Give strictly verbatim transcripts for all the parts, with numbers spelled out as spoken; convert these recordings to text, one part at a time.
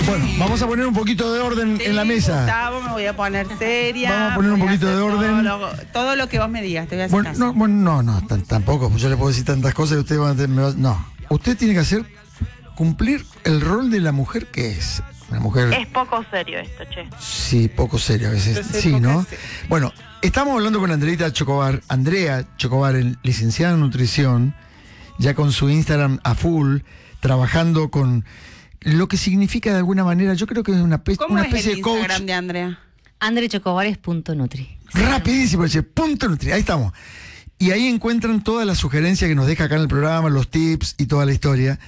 Bueno, vamos a poner un poquito de orden Sí, en la mesa. Gustavo, me voy a poner seria. Vamos a poner un voy poquito hacer de orden. Todo lo, todo lo que vos me digas, te voy a hacer Bueno, caso. no, bueno, no, no, t- tampoco. Yo le puedo decir tantas cosas y usted va a... me va- no, usted tiene que hacer cumplir el rol de la mujer que es. Una mujer... Es poco serio esto, che. Sí, poco serio a veces. Entonces, Sí, poco ¿no? serio. Bueno, estamos hablando con Andreita Chocobar, Andrea Chocobar, en- licenciada en nutrición, ya con su Instagram a full, trabajando con lo que significa de alguna manera, yo creo que es una, pe- ¿Cómo una es especie el de coach. Instagram de Andrea? andre chocobares punto nutri. Rapidísimo, dice, punto nutri, ahí estamos. Y ahí encuentran todas las sugerencias que nos deja acá en el programa, los tips y toda la historia.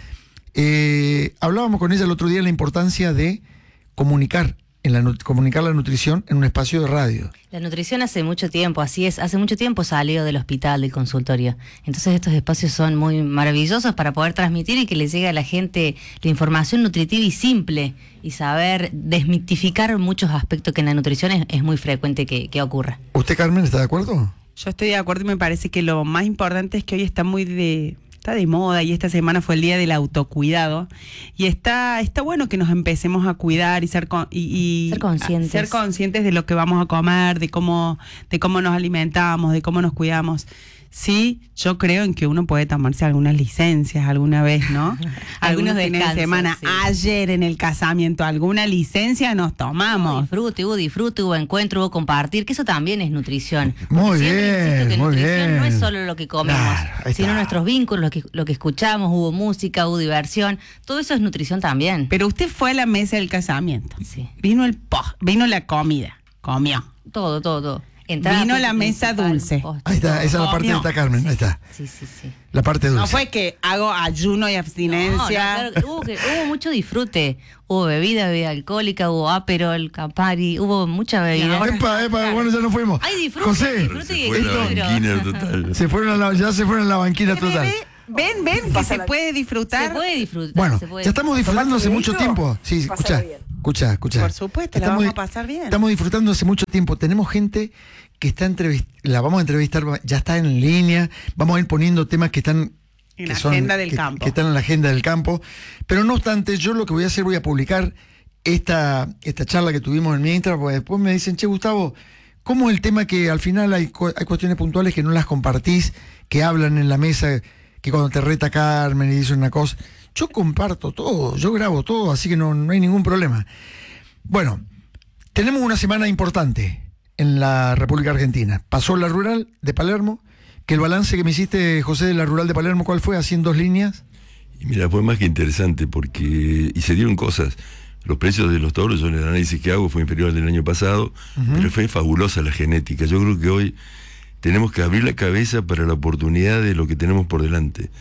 Eh, hablábamos con ella el otro día de la importancia de comunicar, en la, nut- comunicar la nutrición en un espacio de radio. La nutrición hace mucho tiempo, así es, hace mucho tiempo salió del hospital, del consultorio. Entonces estos espacios son muy maravillosos para poder transmitir y que le llegue a la gente la información nutritiva y simple y saber desmitificar muchos aspectos que en la nutrición es, es muy frecuente que, que ocurra. ¿Usted, Carmen, está de acuerdo? Yo estoy de acuerdo y me parece que lo más importante es que hoy está muy de... Está de moda y esta semana fue el día del autocuidado y está está bueno que nos empecemos a cuidar y ser con, y, y Ser conscientes. a- ser conscientes de lo que vamos a comer, de cómo de cómo nos alimentamos, de cómo nos cuidamos. Sí, yo creo en que uno puede tomarse algunas licencias alguna vez, ¿no? Algunos Algunos fines de descansos, semana. sí. Ayer en el casamiento, alguna licencia nos Hubo tomamos. disfrute, hubo disfrute, hubo encuentro, hubo compartir, que eso también es nutrición. Muy Porque siempre bien, insisto que muy nutrición bien. no es solo lo que comemos, Claro, ahí sino está. nuestros vínculos, lo que, lo que escuchamos, hubo música, hubo diversión, todo eso es nutrición también. Pero usted fue a la mesa del casamiento. Sí. Vino el post, vino la comida, comió. Todo, todo, todo. Entrada, Vino la plato mesa principal, dulce. postre, Ahí está, todo. esa es la parte Comió. de esta, Carmen, ahí está. Sí, sí, sí. La parte dulce. No fue que hago ayuno y No, no, abstinencia. claro que hubo, que- hubo mucho disfrute. Hubo bebida, bebida alcohólica, hubo Aperol, Campari, hubo mucha bebida. ahora- Epa, epa, bueno, ya nos fuimos. Hay disfrute, José, disfrute y Se fue la equilibrio. banquina total. se fueron a la, ya se fueron a la banquina total. Ven, ven, que se puede disfrutar. Se puede disfrutar. Bueno, se puede ya estamos disfrutando hace mucho tiempo. Sí, Pasarla escucha, bien. escucha, escucha. Por supuesto, la Estamos vamos a di- pasar bien. Estamos disfrutando hace mucho tiempo. Tenemos gente que está entrevist la vamos a entrevistar, ya está en línea. Vamos a ir poniendo temas que están En que la son- agenda del que- campo. que están en la agenda del campo. Pero no obstante, yo lo que voy a hacer, voy a publicar esta, esta charla que tuvimos en mi Instagram, porque después me dicen, che, Gustavo, ¿cómo es el tema que al final hay, cu- hay cuestiones puntuales que no las compartís, que hablan en la mesa, que cuando te reta Carmen y dice una cosa? Yo comparto todo, yo grabo todo, así que no, no hay ningún problema. Bueno, tenemos una semana importante en la República Argentina. Pasó la rural de Palermo, que el balance que me hiciste, José, de la rural de Palermo, ¿cuál fue? Así en dos líneas. Y mira, fue más que interesante porque y se dieron cosas. Los precios de los toros, yo en el análisis que hago fue inferior al del año pasado, Ujú. pero fue fabulosa la genética. Yo creo que hoy tenemos que abrir la cabeza para la oportunidad de lo que tenemos por delante.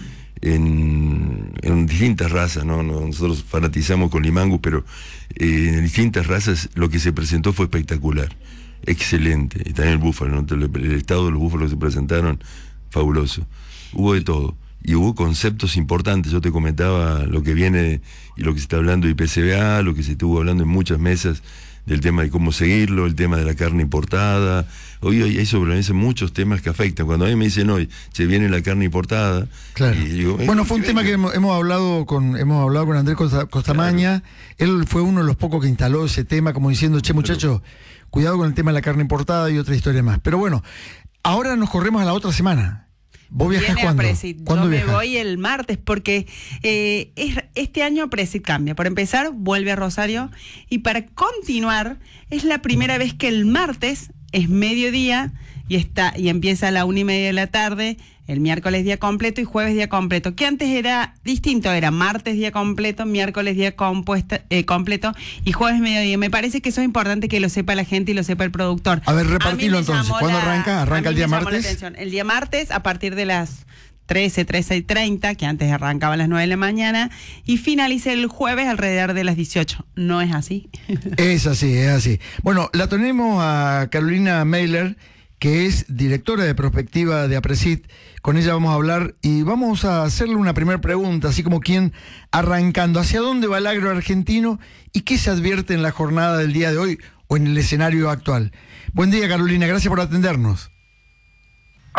En, en distintas razas, ¿no? No, nosotros fanatizamos con Limangus, pero eh, en distintas razas lo que se presentó fue espectacular, excelente. Y también el búfalo, ¿no? el, el estado de los búfalos que se presentaron, fabuloso. Hubo de todo. Y hubo conceptos importantes. Yo te comentaba lo que viene y lo que se está hablando de I P C B A, lo que se estuvo hablando en muchas mesas del tema de cómo seguirlo, el tema de la carne importada. Hoy hay sobre la mesa muchos temas que afectan. Cuando a mí me dicen hoy, se viene la carne importada. Claro. y digo, eh, Bueno, fue un ¿qué tema que venga? hemos, hemos hablado con hemos hablado con Andrés Costa- Costamaña. Él fue uno de los pocos que instaló ese tema, como diciendo, che, muchachos, cuidado con el tema de la carne importada y otra historia más. Pero bueno, ahora nos corremos a la otra semana. ¿Vos viajás Viene a cuándo? Presit. ¿Cuándo Yo me viajás? voy el martes porque eh, es- este año Presit cambia. Por empezar, vuelve a Rosario y para continuar es la primera vez que el martes es mediodía y está y empieza a la una y media de la tarde, el miércoles día completo y jueves día completo, que antes era distinto, era martes día completo, miércoles día compuesta, eh, completo y jueves mediodía. Me parece que eso es importante que lo sepa la gente y lo sepa el productor. A ver, mí repartilo me entonces. llamó ¿Cuándo la- arranca? ¿Arranca a el mí día me llamó la martes? atención. El día martes a partir de las trece, trece y treinta, que antes arrancaba a las nueve de la mañana, y finaliza el jueves alrededor de las dieciocho. ¿No es así? Es así, es así. Bueno, la tenemos a Carolina Meiler, que es directora de prospectiva de APRESIT. Con ella vamos a hablar y vamos a hacerle una primera pregunta, así como quien arrancando. ¿Hacia dónde va el agro argentino y qué se advierte en la jornada del día de hoy o en el escenario actual? Buen día, Carolina, gracias por atendernos.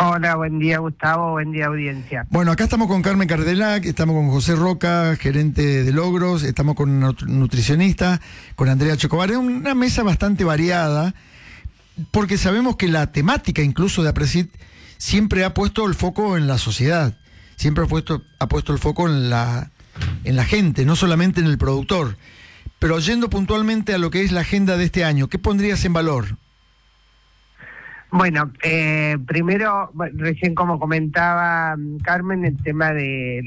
Hola, buen día Gustavo, buen día audiencia. Bueno, acá estamos con Carmen Cardelac, estamos con José Roca, gerente de Logros, estamos con una nutricionista, con Andrea Chocobar. Es una mesa bastante variada, porque sabemos que la temática incluso de APRESID siempre ha puesto el foco en la sociedad, siempre ha puesto, ha puesto el foco en la, en la gente, no solamente en el productor. Pero yendo puntualmente a lo que es la agenda de este año, ¿qué pondrías en valor? Bueno, eh, primero, recién como comentaba Carmen, el tema de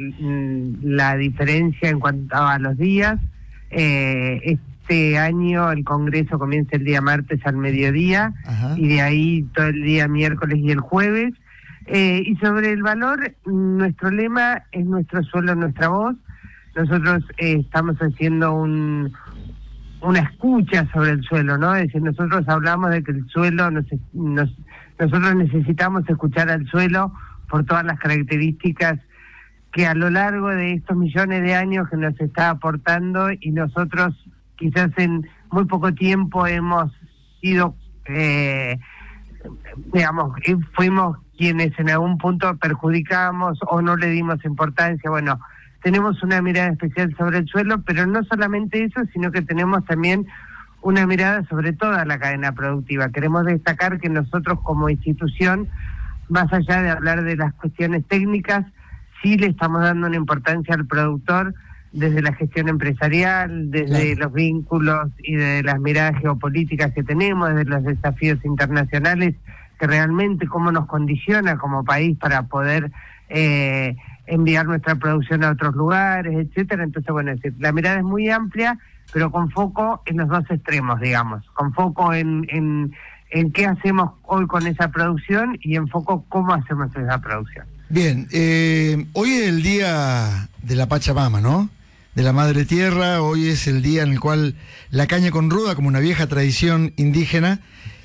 la diferencia en cuanto a los días. Eh, este año el Congreso comienza el día martes al mediodía. Ajá. Y de ahí todo el día miércoles y el jueves. Eh, y sobre el valor, nuestro lema es nuestro suelo, nuestra voz. Nosotros eh, estamos haciendo un... una escucha sobre el suelo, ¿no? Es decir, nosotros hablamos de que el suelo, nos, nos, nosotros necesitamos escuchar al suelo por todas las características que a lo largo de estos millones de años que nos está aportando, y nosotros quizás en muy poco tiempo hemos sido, eh, digamos, fuimos quienes en algún punto perjudicamos o no le dimos importancia. Bueno, tenemos una mirada especial sobre el suelo, pero no solamente eso, sino que tenemos también una mirada sobre toda la cadena productiva. Queremos destacar que nosotros como institución, más allá de hablar de las cuestiones técnicas, sí le estamos dando una importancia al productor desde la gestión empresarial, desde los vínculos y de las miradas geopolíticas que tenemos, desde los desafíos internacionales, que realmente cómo nos condiciona como país para poder eh, enviar nuestra producción a otros lugares, etcétera. Entonces, bueno, es decir, la mirada es muy amplia, pero con foco en los dos extremos, digamos, con foco en, en, en qué hacemos hoy con esa producción y en foco cómo hacemos esa producción. Bien, eh, hoy es el día de la Pachamama, ¿no? De la Madre Tierra. Hoy es el día en el cual la caña con ruda, como una vieja tradición indígena,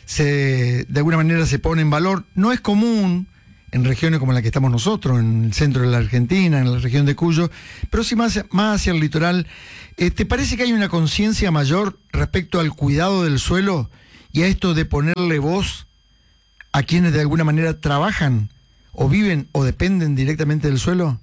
se, de alguna manera se pone en valor. No es común en regiones como la que estamos nosotros, en el centro de la Argentina, en la región de Cuyo, pero sí más, más hacia el litoral. Eh, ¿Te parece que hay una conciencia mayor respecto al cuidado del suelo y a esto de ponerle voz a quienes de alguna manera trabajan o viven o dependen directamente del suelo?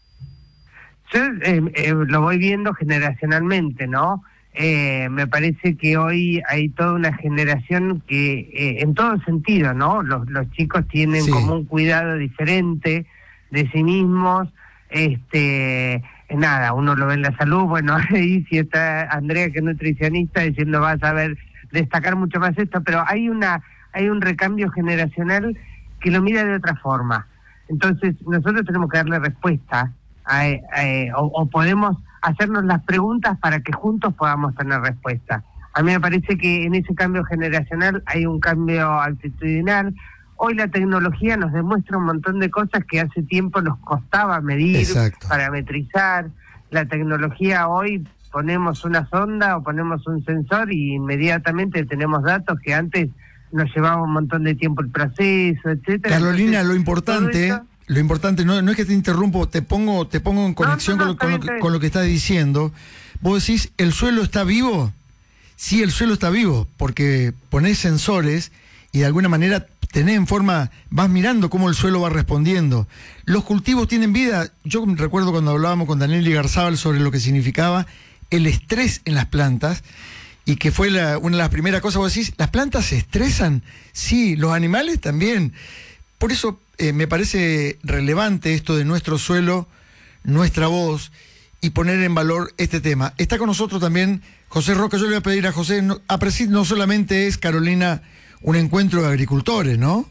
Yo eh, eh, lo voy viendo generacionalmente, ¿no? Eh, me parece que hoy hay toda una generación que, eh, en todo sentido, ¿no? Los, los chicos tienen sí. como un cuidado diferente de sí mismos. Este, nada, uno lo ve en la salud. Bueno, ahí sí está Andrea, que es nutricionista, diciendo vas a ver destacar mucho más esto, pero hay una hay un recambio generacional que lo mira de otra forma. Entonces, nosotros tenemos que darle respuesta a, a, o, o podemos hacernos las preguntas para que juntos podamos tener respuesta. A mí me parece que en ese cambio generacional hay un cambio actitudinal. Hoy la tecnología nos demuestra un montón de cosas que hace tiempo nos costaba medir, Exacto. parametrizar. La tecnología hoy ponemos una sonda o ponemos un sensor y inmediatamente tenemos datos que antes nos llevaba un montón de tiempo el proceso, etcétera. Carolina, Entonces, lo importante... Lo importante, no, no es que te interrumpo, te pongo, te pongo en conexión no, no, no, con, lo, con, lo que, con lo que estás diciendo. Vos decís, ¿el suelo está vivo? Sí, el suelo está vivo, porque ponés sensores y de alguna manera tenés en forma, vas mirando cómo el suelo va respondiendo. Los cultivos tienen vida. Yo recuerdo cuando hablábamos con Daniel Igarzábal sobre lo que significaba el estrés en las plantas, y que fue la, una de las primeras cosas. Vos decís, ¿las plantas se estresan? Sí, los animales también. Por eso eh, me parece relevante esto de nuestro suelo, nuestra voz, y poner en valor este tema. Está con nosotros también José Roca. Yo le voy a pedir a José, no, APRESID no solamente es, Carolina, un encuentro de agricultores, ¿no?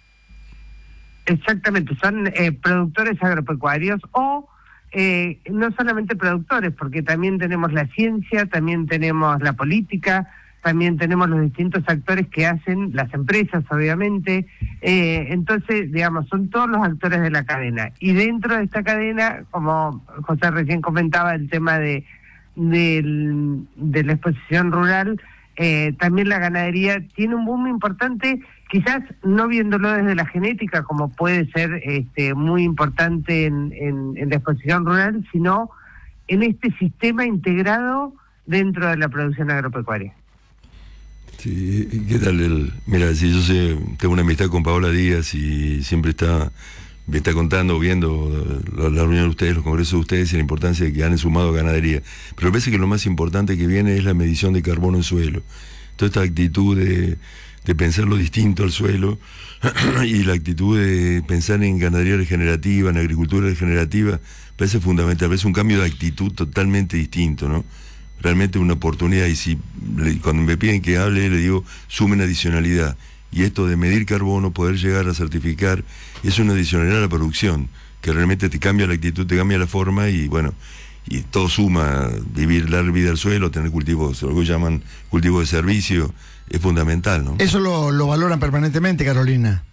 Exactamente, son eh, productores agropecuarios o eh, no solamente productores, porque también tenemos la ciencia, también tenemos la política, también tenemos los distintos actores que hacen, las empresas obviamente, eh, entonces, digamos, son todos los actores de la cadena. Y dentro de esta cadena, como José recién comentaba, el tema de, de, de la exposición rural, eh, también la ganadería tiene un boom importante, quizás no viéndolo desde la genética, como puede ser este, muy importante en, en, en la exposición rural, sino en este sistema integrado dentro de la producción agropecuaria. Sí, ¿qué tal? El, mira, si yo sé, tengo una amistad con Paola Díaz y siempre está, me está contando, viendo la, la reunión de ustedes, los congresos de ustedes y la importancia de que han sumado a ganadería. Pero me parece que lo más importante que viene es la medición de carbono en suelo. Toda esta actitud de, de pensar lo distinto al suelo y la actitud de pensar en ganadería regenerativa, en agricultura regenerativa, parece fundamental. Es un cambio de actitud totalmente distinto, ¿no? Realmente una oportunidad, y si le, cuando me piden que hable, le digo, sumen adicionalidad. Y esto de medir carbono, poder llegar a certificar, es una adicionalidad a la producción, que realmente te cambia la actitud, te cambia la forma, y bueno, y todo suma. Vivir, dar vida al suelo, tener cultivos, lo que llaman cultivo de servicio, es fundamental, ¿no? Eso lo, lo valoran permanentemente, Carolina.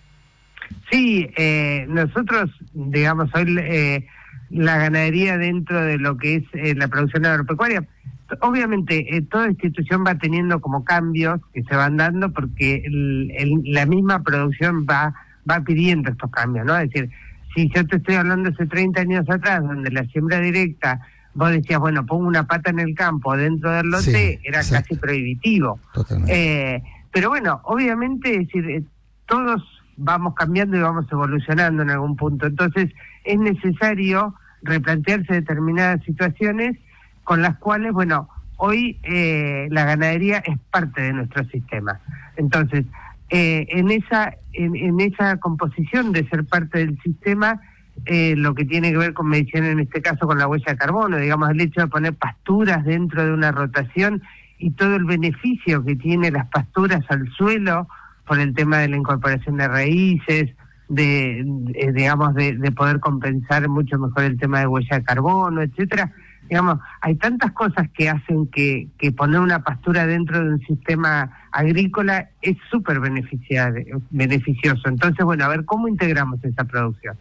Sí, eh, nosotros, digamos, hoy eh, la ganadería dentro de lo que es eh, la producción agropecuaria, obviamente eh, toda institución va teniendo como cambios que se van dando porque el, el, la misma producción va va pidiendo estos cambios, ¿no? Es decir, si yo te estoy hablando hace treinta años atrás, donde la siembra directa, vos decías, bueno, pongo una pata en el campo dentro del lote, sí, era exacto, casi prohibitivo. Eh, pero bueno, obviamente, es decir, eh, todos vamos cambiando y vamos evolucionando en algún punto. Entonces, es necesario replantearse determinadas situaciones con las cuales, bueno, hoy eh, la ganadería es parte de nuestro sistema. Entonces, eh, en esa en, en esa composición de ser parte del sistema, eh, lo que tiene que ver con medición, en este caso con la huella de carbono, digamos, el hecho de poner pasturas dentro de una rotación y todo el beneficio que tiene las pasturas al suelo por el tema de la incorporación de raíces, de, de digamos, de, de poder compensar mucho mejor el tema de huella de carbono, etcétera. Digamos, hay tantas cosas que hacen que, que poner una pastura dentro de un sistema agrícola es súper beneficioso. Entonces, bueno, a ver, ¿cómo integramos esa producción?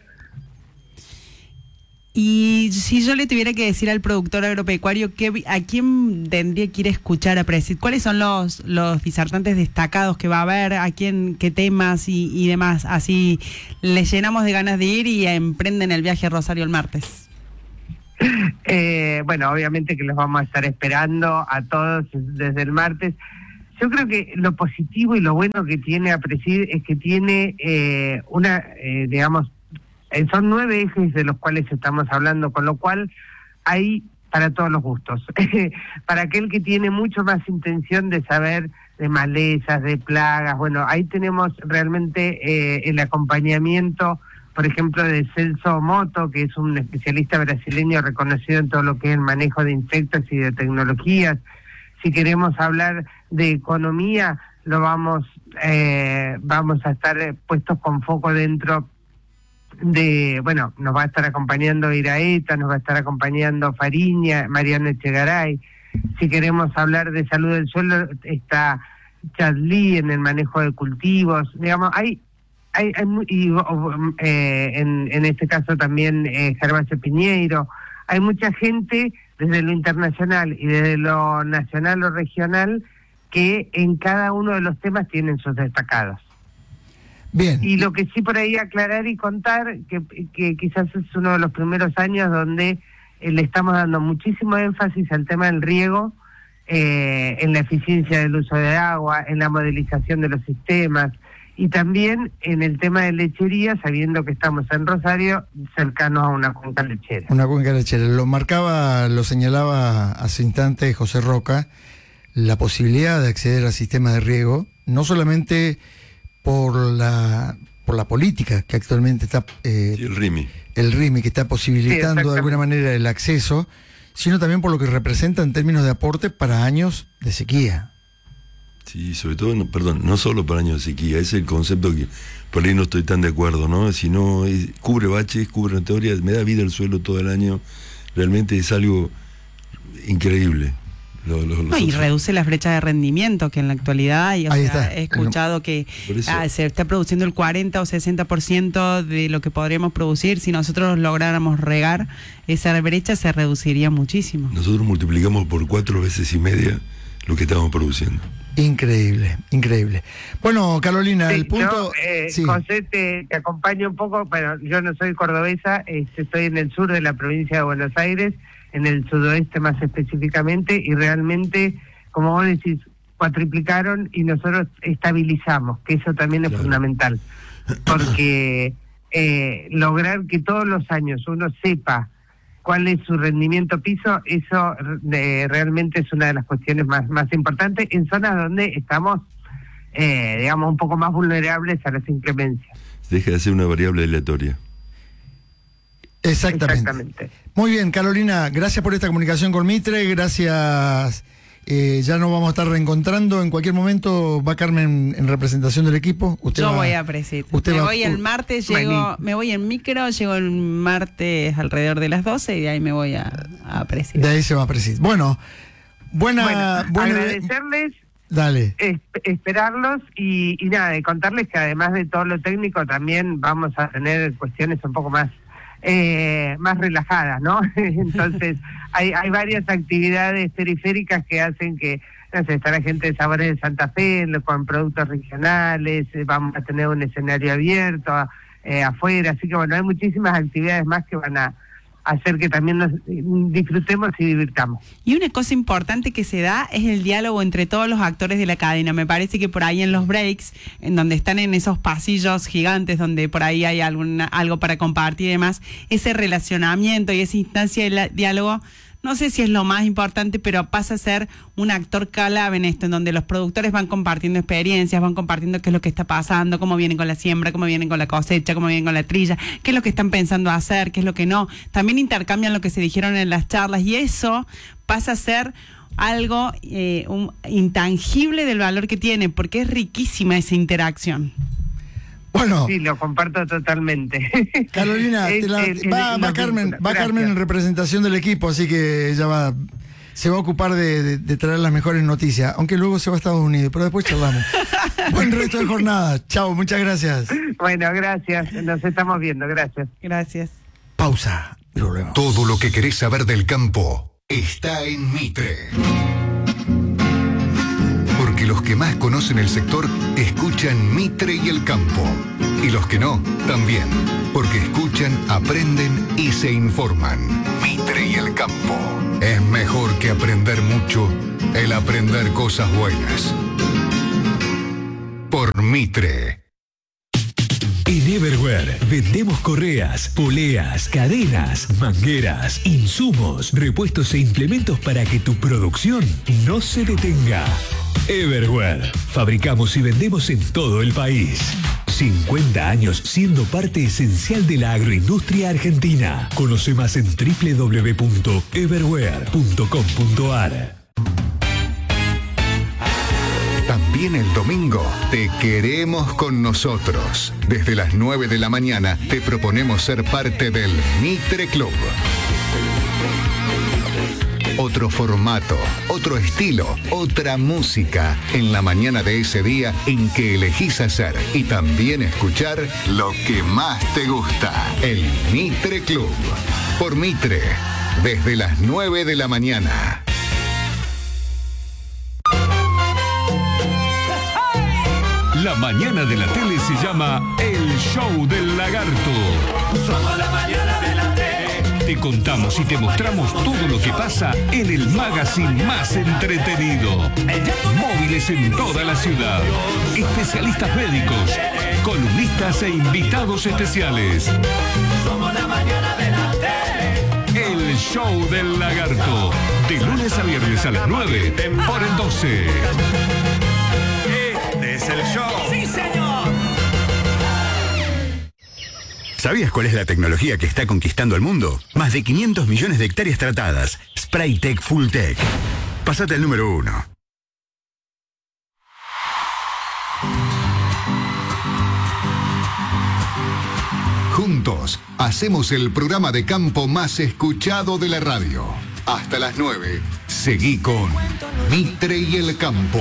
Y si yo le tuviera que decir al productor agropecuario, ¿qué, ¿a quién tendría que ir a escuchar a Presid? ¿Cuáles son los, los disertantes destacados que va a haber? ¿A quién, qué temas y, y demás? Así les llenamos de ganas de ir y emprenden el viaje a Rosario el martes. Eh, bueno, obviamente que los vamos a estar esperando a todos desde el martes. Yo creo que lo positivo y lo bueno que tiene APRESID es que tiene eh, una, eh, digamos, eh, son nueve ejes de los cuales estamos hablando, con lo cual hay para todos los gustos. Para aquel que tiene mucho más intención de saber de malezas, de plagas, bueno, ahí tenemos realmente eh, el acompañamiento, por ejemplo, de Celso Moto, que es un especialista brasileño reconocido en todo lo que es el manejo de insectos y de tecnologías. Si queremos hablar de economía, lo vamos eh, vamos a estar puestos con foco dentro de, bueno, nos va a estar acompañando Iraeta, nos va a estar acompañando Fariña, Mariano Echegaray. Si queremos hablar de salud del suelo, está Chadlí en el manejo de cultivos. Digamos, hay Hay, hay, y, eh, en, en este caso también eh, Gervasio Piñeiro. Hay mucha gente desde lo internacional y desde lo nacional o regional que en cada uno de los temas tienen sus destacados. Bien. Y lo que sí por ahí aclarar y contar, que, que quizás es uno de los primeros años donde eh, le estamos dando muchísimo énfasis al tema del riego, eh, en la eficiencia del uso de agua, en la modelización de los sistemas, y también en el tema de lechería, sabiendo que estamos en Rosario, cercanos a una cuenca lechera. Una cuenca lechera. Lo marcaba, lo señalaba hace instantes José Roca, la posibilidad de acceder al sistema de riego, no solamente por la por la política que actualmente está... Eh, sí, el RIMI. El RIMI, que está posibilitando sí, de alguna manera el acceso, sino también por lo que representa en términos de aporte para años de sequía. Sí, sobre todo, no, perdón, no solo para años de sequía, ese es el concepto que por ahí no estoy tan de acuerdo, ¿no? Si no, es, cubre baches, cubre en teoría, me da vida el suelo todo el año, realmente es algo increíble. Lo, lo, no, y reduce las brechas de rendimiento que en la actualidad hay, o ahí sea, está. He escuchado que ah, se está produciendo el cuarenta o sesenta por ciento de lo que podríamos producir. Si nosotros lográramos regar esa brecha, se reduciría muchísimo. Nosotros multiplicamos por cuatro veces y media lo que estamos produciendo. Increíble, increíble. Bueno, Carolina, sí, el punto... Yo, eh, sí. José, te, te acompaño un poco, pero yo no soy cordobesa, eh, estoy en el sur de la provincia de Buenos Aires, en el sudoeste más específicamente, y realmente, como vos decís, cuatriplicaron y nosotros estabilizamos, que eso también es Claro. fundamental, porque eh, lograr que todos los años uno sepa cuál es su rendimiento piso, eso eh, realmente es una de las cuestiones más, más importantes en zonas donde estamos, eh, digamos, un poco más vulnerables a las inclemencias. Deja de ser una variable aleatoria. Exactamente. Exactamente. Muy bien, Carolina, gracias por esta comunicación con Mitre, gracias. Eh, ya nos vamos a estar reencontrando. En cualquier momento va Carmen en representación del equipo. Usted Yo va, voy a presidir. usted Me va- voy el martes, llego, Buenísimo. me voy en micro, llego el martes alrededor de las doce y de ahí me voy a, a presidir. De ahí se va a presidir. Bueno, buena. Bueno, buena agradecerles, Dale. es- esperarlos y, y nada, y contarles que además de todo lo técnico también vamos a tener cuestiones un poco más eh, más relajadas, ¿no? Entonces hay, hay varias actividades periféricas que hacen que, no sé, está la gente de Sabores de Santa Fe lo- con productos regionales, eh, vamos a tener un escenario abierto eh, afuera, así que bueno, hay muchísimas actividades más que van a hacer que también nos disfrutemos y divirtamos. Y una cosa importante que se da es el diálogo entre todos los actores de la cadena. Me parece que por ahí en los breaks, en donde están en esos pasillos gigantes, donde por ahí hay alguna, algo para compartir y demás, ese relacionamiento y esa instancia de la- diálogo, no sé si es lo más importante, pero pasa a ser un actor clave en esto, en donde los productores van compartiendo experiencias, van compartiendo qué es lo que está pasando, cómo vienen con la siembra, cómo vienen con la cosecha, cómo vienen con la trilla, qué es lo que están pensando hacer, qué es lo que no. También intercambian lo que se dijeron en las charlas y eso pasa a ser algo eh, un, intangible del valor que tiene, porque es riquísima esa interacción. Bueno, Sí, lo comparto totalmente. Carolina, Es te la- el- el- va, va los Carmen, vínculos. va Carmen Gracias. en representación del equipo, así que ella va, se va a ocupar de, de- de traer las mejores noticias, aunque luego se va a Estados Unidos, pero después charlamos. Buen resto de jornada. Chao, muchas gracias. Bueno, gracias. Nos estamos viendo. Gracias. Gracias. Pausa y volvemos. Todo lo que querés saber del campo está en Mitre. Porque los que más conocen el sector escuchan Mitre y el campo. Y los que no, también. Porque escuchan, aprenden y se informan. Mitre y el campo. Es mejor que aprender mucho el aprender cosas buenas. Por Mitre. En Everware vendemos correas, poleas, cadenas, mangueras, insumos, repuestos e implementos para que tu producción no se detenga. Everware. Fabricamos y vendemos en todo el país. cincuenta años siendo parte esencial de la agroindustria argentina. Conoce más en doble u doble u doble u punto everware punto com punto a r. También el domingo te queremos con nosotros. Desde las nueve de la mañana te proponemos ser parte del Mitre Club. Otro formato, otro estilo, otra música en la mañana de ese día en que elegís hacer y también escuchar lo que más te gusta. El Mitre Club. Por Mitre, desde las nueve de la mañana. La mañana de la tele se llama El Show del Lagarto. Somos la mañana de la tele. Te contamos y te mostramos todo lo que pasa en el magazine más entretenido. Móviles en toda la ciudad. Especialistas médicos, columnistas e invitados especiales. Somos la mañana de la tele. El Show del Lagarto. De lunes a viernes a las nueve por el doce. Es el show. ¡Sí, señor! ¿Sabías cuál es la tecnología que está conquistando el mundo? Más de quinientos millones de hectáreas tratadas. Spraytec Fulltech. Pasate al número uno. Juntos hacemos el programa de campo más escuchado de la radio. Hasta las nueve, seguí con Mitre y el campo.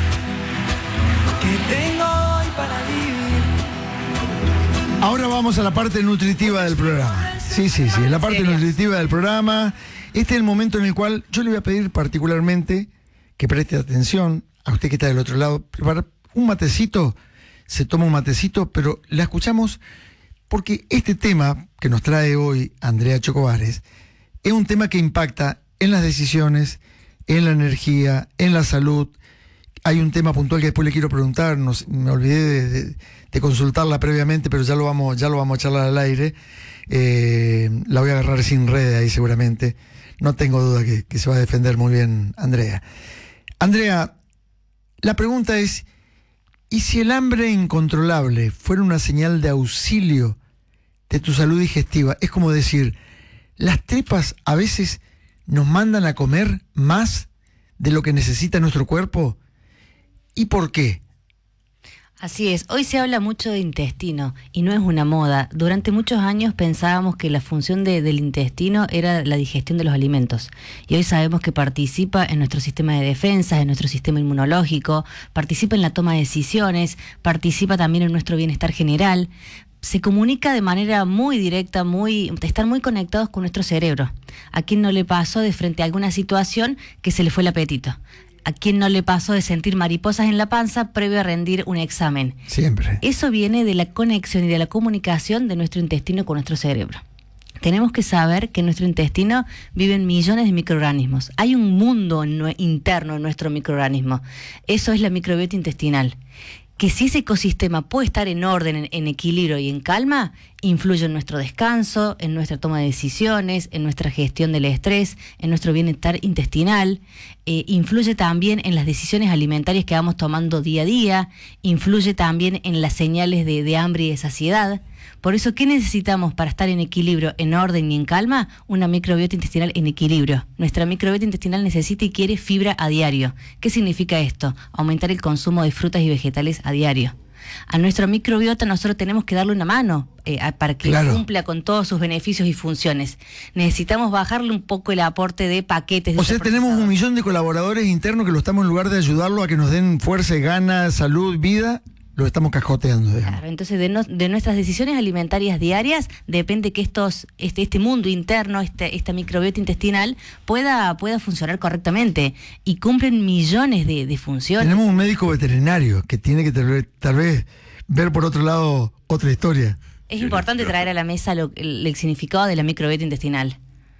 Ahora vamos a la parte nutritiva del programa. Sí, sí, sí, la parte Seria. nutritiva del programa. Este es el momento en el cual yo le voy a pedir particularmente que preste atención a usted que está del otro lado. Preparar un matecito, se toma un matecito, pero la escuchamos porque este tema que nos trae hoy Andrea Chocobares es un tema que impacta en las decisiones, en la energía, en la salud, hay un tema puntual que después le quiero preguntar, no sé, me olvidé de, de, de consultarla previamente, pero ya lo vamos, ya lo vamos a charlar al aire. Eh, la voy a agarrar sin red ahí seguramente. No tengo duda que, que se va a defender muy bien Andrea. Andrea, la pregunta es, ¿y si el hambre incontrolable fuera una señal de auxilio de tu salud digestiva? Es como decir, las tripas a veces nos mandan a comer más de lo que necesita nuestro cuerpo. ¿Y por qué? Así es, hoy se habla mucho de intestino y no es una moda. Durante muchos años pensábamos que la función de, del intestino era la digestión de los alimentos y hoy sabemos que participa en nuestro sistema de defensa, en nuestro sistema inmunológico, participa en la toma de decisiones, participa también en nuestro bienestar general. Se comunica de manera muy directa, muy, están muy conectados con nuestro cerebro. ¿A quién no le pasó de frente a alguna situación que se le fue el apetito? ¿A quién no le pasó de sentir mariposas en la panza previo a rendir un examen? Siempre. Eso viene de la conexión y de la comunicación de nuestro intestino con nuestro cerebro. Tenemos que saber que en nuestro intestino viven millones de microorganismos. Hay un mundo interno en nuestro microorganismo. Eso es la microbiota intestinal. Que si ese ecosistema puede estar en orden, en, en equilibrio y en calma, influye en nuestro descanso, en nuestra toma de decisiones, en nuestra gestión del estrés, en nuestro bienestar intestinal, eh, influye también en las decisiones alimentarias que vamos tomando día a día, influye también en las señales de, de hambre y de saciedad. Por eso, ¿qué necesitamos para estar en equilibrio, en orden y en calma? Una microbiota intestinal en equilibrio. Nuestra microbiota intestinal necesita y quiere fibra a diario. ¿Qué significa esto? Aumentar el consumo de frutas y vegetales a diario. A nuestra microbiota nosotros tenemos que darle una mano eh, para que claro. cumpla con todos sus beneficios y funciones. Necesitamos bajarle un poco el aporte de paquetes. De o sea, tenemos un millón de colaboradores internos que lo estamos, en lugar de ayudarlo a que nos den fuerza, ganas, salud, vida, lo estamos cajoteando. Digamos. Claro, entonces de, no, de nuestras decisiones alimentarias diarias depende que estos, este, este mundo interno, este, esta microbiota intestinal pueda, pueda funcionar correctamente y cumplen millones de, de funciones. Tenemos un médico veterinario que tiene que tal vez, tal vez ver por otro lado otra historia. Es importante traer a la mesa lo, el, el significado de la microbiota intestinal.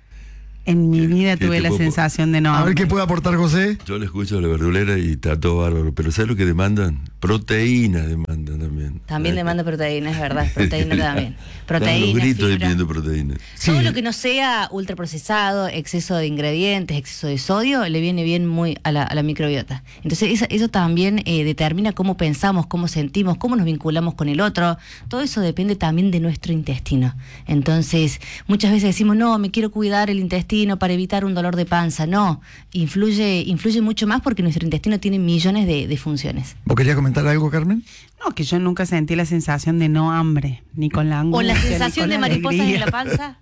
En mi vida ¿Qué tuve te la puedo- sensación de no. A ver qué puede aportar José. Yo le escucho a la verdulera y está todo bárbaro, pero ¿sabes lo que demandan? Proteína demandan también. También demanda proteína, es verdad, proteína también. Están Proteína, los gritos ahí fibra. pidiendo proteína. Sí. Todo lo que no sea ultraprocesado, exceso de ingredientes, exceso de sodio, le viene bien muy a la, a la microbiota. Entonces eso, eso también eh, determina cómo pensamos, cómo sentimos, cómo nos vinculamos con el otro. Todo eso depende también de nuestro intestino. Entonces muchas veces decimos, no, me quiero cuidar el intestino para evitar un dolor de panza. No, influye, influye mucho más porque nuestro intestino tiene millones de, de funciones. ¿Vos querías comentar algo, Carmen? No, que yo nunca sentí la sensación de no hambre, ni con la angustia. O la ni sensación con de la mariposas alegría. en la panza.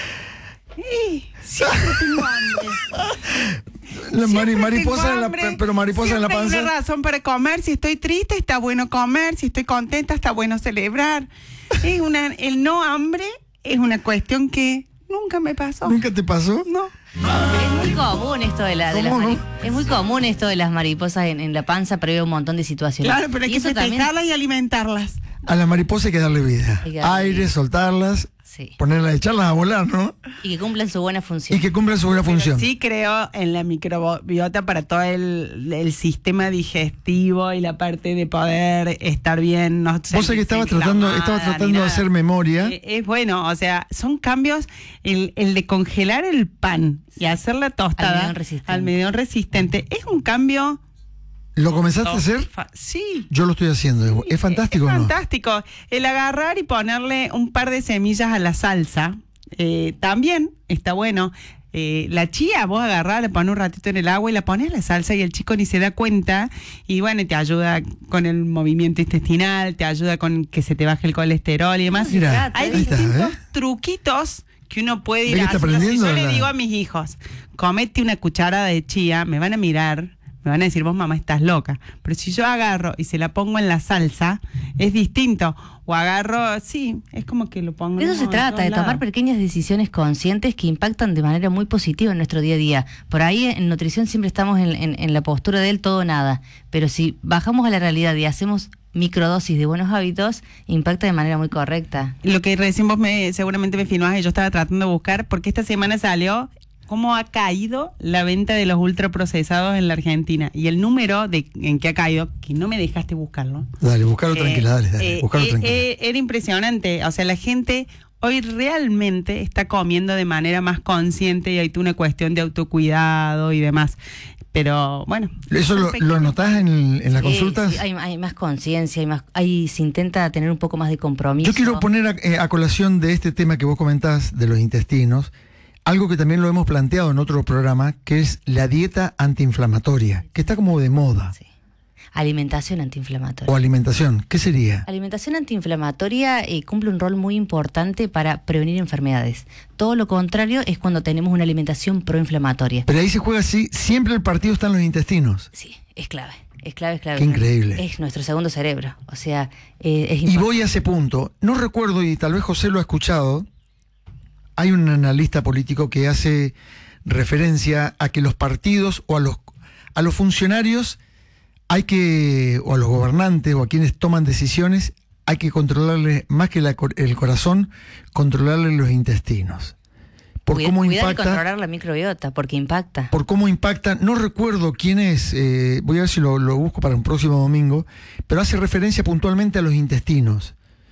Sí, siempre tengo hambre. La mari- Siempre mariposa tengo en la, hambre. pero mariposa en la Siempre hay panza. una razón para comer. Si estoy triste, está bueno comer. Si estoy contenta, está bueno celebrar. Es una, el no hambre es una cuestión que nunca me pasó. ¿Nunca te pasó? No. Es muy común esto de, la, de las ¿Cómo no? mari- es muy común esto de las mariposas en, en la panza previo a un montón de situaciones. Claro, pero hay Y que eso también- festejarlas y alimentarlas. A las mariposas hay que darle vida. Hay que darle Aire, vida. soltarlas, Sí. ponerlas, echarlas a volar, ¿no? Y que cumplan su buena función. Y que cumplan su buena función. Sí creo en la microbiota para todo el, el sistema digestivo y la parte de poder estar bien. No Vos sabés que estabas sentirse tratando, inflamada, estabas ni tratando de nada. hacer memoria. Eh, Es bueno, o sea, son cambios, el, el de congelar el pan y hacer la tostada Almidón resistente. almidón resistente, es un cambio... ¿Lo comenzaste a hacer? fa- Sí. Yo lo estoy haciendo. ¿Es fantástico Es o no? fantástico. El agarrar y ponerle un par de semillas a la salsa, eh, también está bueno. Eh, la chía, vos agarrás, la pones un ratito en el agua y la pones a la salsa y el chico ni se da cuenta. Y bueno, te ayuda con el movimiento intestinal, te ayuda con que se te baje el colesterol y demás. Mira, Hay ahí está, distintos ¿eh? truquitos que uno puede ¿Ve ir que está haciendo. Si aprendiendo yo le la- digo a mis hijos, comete una cucharada de chía, me van a mirar. Me van a decir, vos mamá estás loca. Pero si yo agarro y se la pongo en la salsa, es distinto. O agarro, sí, es como que lo pongo. De eso en se todos trata, de tomar lados. pequeñas decisiones conscientes que impactan de manera muy positiva en nuestro día a día. Por ahí en nutrición siempre estamos en, en- en la postura del todo o nada. Pero si bajamos a la realidad y hacemos microdosis de buenos hábitos, impacta de manera muy correcta. Lo que recién vos me, seguramente me filmás y yo estaba tratando de buscar, porque esta semana salió cómo ha caído la venta de los ultraprocesados en la Argentina. Y el número de en que ha caído, que no me dejaste buscarlo. Dale, buscarlo eh, tranquila, dale, dale, eh, buscarlo eh, tranquila. eh, era impresionante. O sea, la gente hoy realmente está comiendo de manera más consciente y hay una cuestión de autocuidado y demás. Pero bueno. ¿Eso lo, lo notás en, en las Sí, consultas? sí, hay, hay más conciencia, hay más, hay, se intenta tener un poco más de compromiso. Yo quiero poner a, eh, a colación de este tema que vos comentás de los intestinos, algo que también lo hemos planteado en otro programa, que es la dieta antiinflamatoria, que está como de moda. Sí. Alimentación antiinflamatoria. O alimentación, ¿qué sería? Alimentación antiinflamatoria eh, cumple un rol muy importante para prevenir enfermedades. Todo lo contrario es cuando tenemos una alimentación proinflamatoria. Pero ahí se juega así, siempre el partido está en los intestinos. Sí, es clave, es clave, es clave. Qué increíble. Es nuestro segundo cerebro, o sea, eh, es Y importante. voy a ese punto. No recuerdo, y tal vez José lo ha escuchado, hay un analista político que hace referencia a que los partidos o a los, a los funcionarios hay que, o a los gobernantes o a quienes toman decisiones, hay que controlarles, más que la, el corazón, controlarles los intestinos. Por Cuida- cómo cuidar y impacta, controlar la microbiota, porque impacta. por cómo impacta, no recuerdo quién es, eh, voy a ver si lo, lo busco para un próximo domingo, pero hace referencia puntualmente a los intestinos,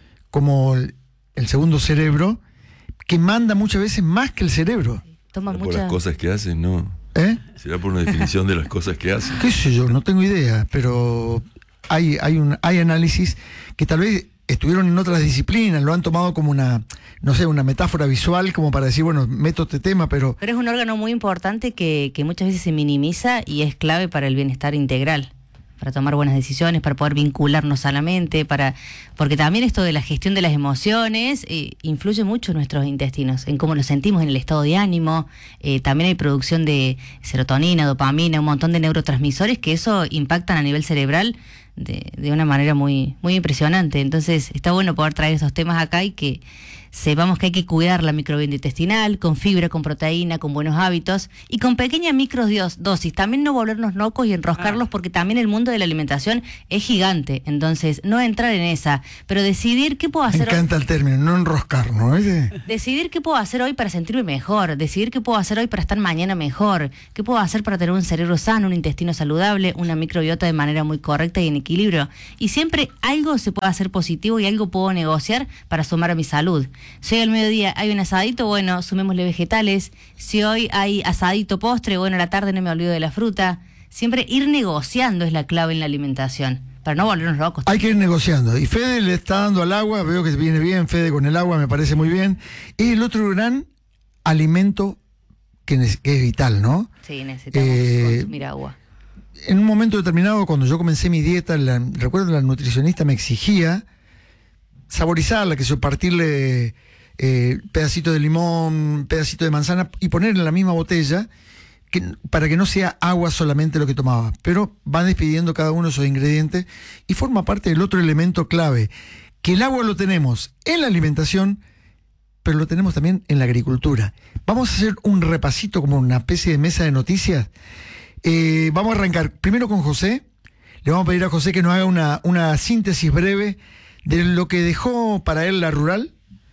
como el, el segundo cerebro, que manda muchas veces más que el cerebro. Toma Por mucha... las cosas que hacen, ¿no? ¿Eh? Será por una definición de las cosas que hacen. ¿Qué sé yo? No tengo idea, pero hay, hay, un, hay análisis que tal vez estuvieron en otras disciplinas, lo han tomado como una, no sé, una metáfora visual, como para decir, bueno, meto este tema, pero... Pero es un órgano muy importante que, que muchas veces se minimiza y es clave para el bienestar integral, para tomar buenas decisiones, para poder vincularnos sanamente, para porque también esto de la gestión de las emociones eh, influye mucho en nuestros intestinos, en cómo nos sentimos, en el estado de ánimo. Eh, también hay producción de serotonina, dopamina, un montón de neurotransmisores que eso impactan a nivel cerebral de, de una manera muy, muy impresionante. Entonces está bueno poder traer estos temas acá y que sepamos que hay que cuidar la microbiota intestinal, con fibra, con proteína, con buenos hábitos y con pequeñas microdosis. También no volvernos locos y enroscarlos, porque también el mundo de la alimentación es gigante. Entonces, no entrar en esa, pero decidir qué puedo Me hacer encanta el término, no enroscarnos, ¿eh? hoy. Decidir qué puedo hacer hoy para sentirme mejor, decidir qué puedo hacer hoy para estar mañana mejor, qué puedo hacer para tener un cerebro sano, un intestino saludable, una microbiota de manera muy correcta y en equilibrio. Y siempre algo se puede hacer positivo y algo puedo negociar para sumar a mi salud. Si hoy al mediodía hay un asadito, bueno, sumémosle vegetales. Si hoy hay asadito postre, bueno, a la tarde no me olvido de la fruta. Siempre ir negociando es la clave en la alimentación, para no volvernos locos. Hay que ir negociando. Y Fede le está dando al agua, veo que viene bien, Fede con el agua, me parece muy bien. Es el otro gran alimento que, ne- que es vital, ¿no? Sí, necesitamos Eh, consumir agua. En un momento determinado, cuando yo comencé mi dieta, la, recuerdo la nutricionista me exigía saborizarla, que yo partirle eh, pedacito de limón, pedacito de manzana y ponerle en la misma botella que, para que no sea agua solamente lo que tomaba. Pero va despidiendo cada uno de esos ingredientes y forma parte del otro elemento clave, que el agua lo tenemos en la alimentación, pero lo tenemos también en la agricultura. Vamos a hacer un repasito como una especie de mesa de noticias. Eh, vamos a arrancar primero con José. Le vamos a pedir a José que nos haga una, una síntesis breve de lo que dejó para él la rural.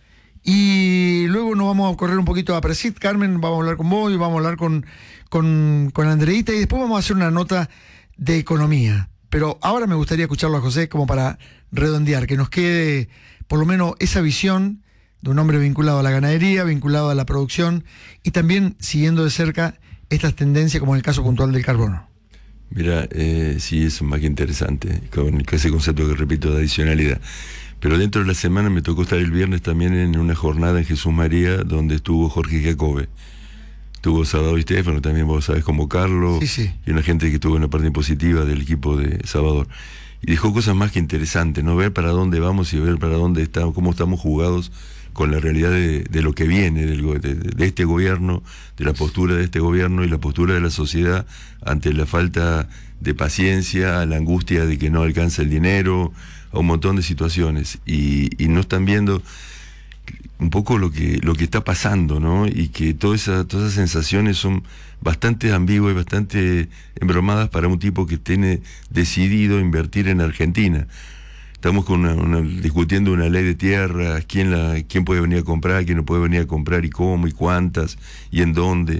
Y luego nos vamos a correr un poquito a Presid. Carmen, vamos a hablar con vos y vamos a hablar con, con, con Andreita. Y después vamos a hacer una nota de economía. Pero ahora me gustaría escucharlo a José como para redondear, que nos quede por lo menos esa visión de un hombre vinculado a la ganadería, vinculado a la producción y también siguiendo de cerca estas tendencias como en el caso puntual del carbono. Mira, eh, sí, es más que interesante, con ese concepto que repito de adicionalidad. Pero dentro de la semana me tocó estar el viernes también en una jornada en Jesús María, donde estuvo Jorge Jacobe. Estuvo Salvador y Stefano, también vos sabés, como Carlos, Sí, sí. y una gente que estuvo en la parte positiva del equipo de Salvador. Y dejó cosas más que interesantes, ¿no? Ver para dónde vamos y ver para dónde estamos, cómo estamos jugados con la realidad de, de lo que viene del, go- de, de este gobierno, de la postura de este gobierno y la postura de la sociedad ante la falta de paciencia, la angustia de que no alcanza el dinero, a un montón de situaciones. Y, y no están viendo un poco lo que lo que está pasando, ¿no? Y que toda esa, todas esas sensaciones son bastante ambiguas y bastante embromadas para un tipo que tiene decidido invertir en Argentina. Estamos con una, una, discutiendo una ley de tierras, quién la, quién puede venir a comprar, quién no puede venir a comprar y cómo y cuántas y en dónde.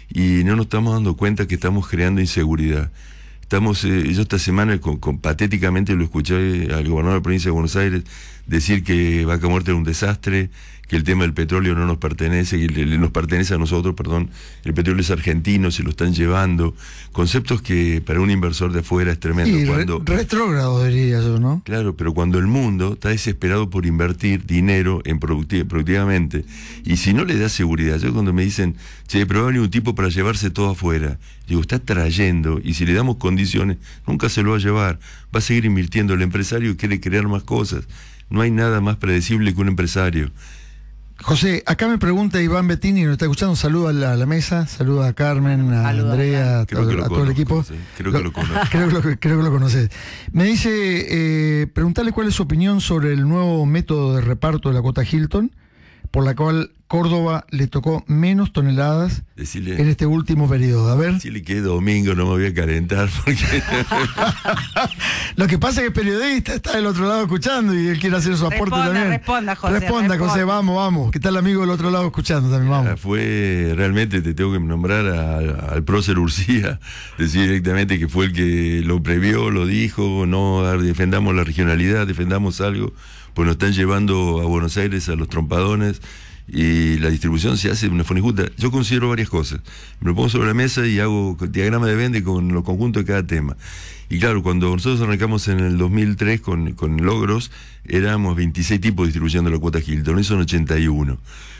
y no nos estamos dando cuenta que estamos creando inseguridad. Estamos, eh, yo esta semana con, con, patéticamente lo escuché al gobernador de la provincia de Buenos Aires decir que Vaca Muerta era un desastre, que el tema del petróleo no nos pertenece, que nos pertenece a nosotros, perdón, el petróleo es argentino, se lo están llevando, conceptos que para un inversor de afuera es tremendo. Sí, cuando, re, retrógrado diría yo, ¿no? Claro, pero cuando el mundo está desesperado por invertir dinero en productiv productivamente, y si no le da seguridad, yo cuando me dicen, che, pero va a venir un tipo para llevarse todo afuera, digo, está trayendo, y si le damos condiciones, nunca se lo va a llevar, va a seguir invirtiendo, el empresario quiere crear más cosas, no hay nada más predecible que un empresario. José, acá me pregunta Iván Bettini, nos está escuchando, un saludo a la, a la mesa, saluda a Carmen, a Saludo, Andrea, a, todo, a todo el equipo. Sí, creo que lo conozco. Creo, creo, creo que lo conoces. Me dice, eh, preguntarle cuál es su opinión sobre el nuevo método de reparto de la cuota Hilton, por la cual Córdoba le tocó menos toneladas Decile, en este último periodo. A ver. Decirle que es domingo, no me voy a calentar porque... Lo que pasa es que el periodista está del otro lado escuchando y él quiere hacer su aporte responda, también. Responda, José. Responda, responda. José, vamos, vamos. ¿Qué tal el amigo del otro lado escuchando también? Vamos. Fue, realmente te tengo que nombrar a, al prócer Urcía, decir directamente que fue el que lo previó, lo dijo, no defendamos la regionalidad, defendamos algo, pues nos están llevando a Buenos Aires a los trompadones, y la distribución se hace de una forma injusta. Yo considero varias cosas, me lo pongo sobre la mesa y hago diagrama de Venn con los conjuntos de cada tema. Y claro, cuando nosotros arrancamos en el dos mil tres con, con Logros, éramos veintiséis tipos distribuyendo la cuota Hilton, hoy son ochenta y uno.